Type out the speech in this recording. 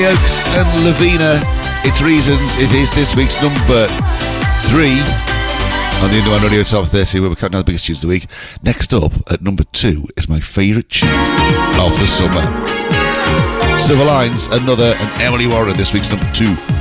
Oaks and Lavina, It's Reasons. It is this week's number 3 on the Underground Radio Top 30, where we're counting down the biggest tunes of the week. Next up, at number 2, is my favourite tune of the summer. Silver Lines, Another, and Emily Warren, this week's number 2.